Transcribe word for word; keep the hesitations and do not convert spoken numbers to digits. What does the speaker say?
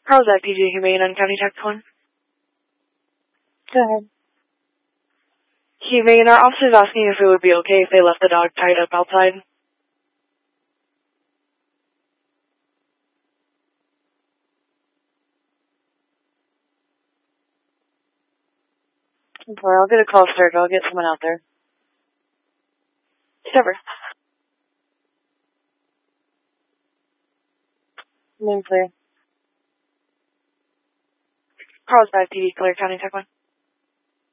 Carlsbad P G Humane on County Tech one. Go ahead. Humane, our officer's asking if it would be okay if they left the dog tied up outside. I'll get a call, sir. I'll get someone out there. Never. Name clear. Carlsbad P D, clear, County Tech one.